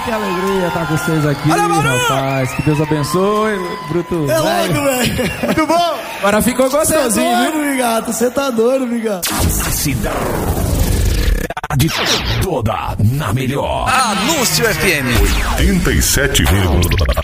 que alegria estar com vocês aqui, rapaz. Que Deus abençoe, Bruto. É louco, velho. Muito bom. Agora ficou gostosinho, viu? Bigato. Você tá doido, Bigato. A cidade toda na melhor. Anúncio FM 87,1